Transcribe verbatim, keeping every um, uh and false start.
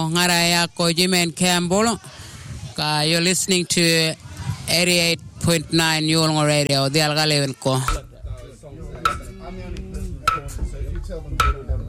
ngaraya ko Jimen Campbell. Ka you're listening to eighty-eight point nine Yulngo Radio. Dial galeven ko.